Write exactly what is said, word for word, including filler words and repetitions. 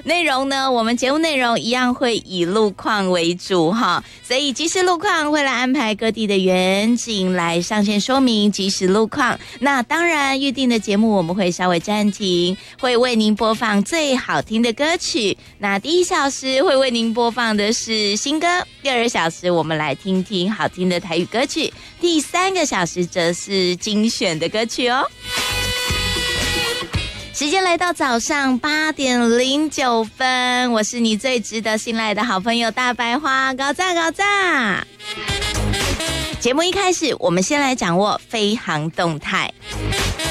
内容呢，我们节目内容一样会以路况为主哈，所以即时路况会来安排各地的远景来上线说明即时路况。那当然预定的节目我们会稍微暂停，会为您播放最好听的歌曲。那第一小时会为您播放的是新歌，第二小时我们来听听好听的台语歌曲，第三个小时则是精选的歌曲哦。时间来到早上八点零九分，我是你最值得信赖的好朋友大白花，高赞高赞。节目一开始，我们先来掌握飞航动态。